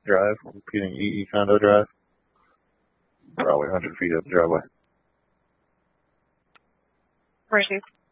Drive, repeating EE Condo Drive. Probably 100 feet up the driveway. Mercy.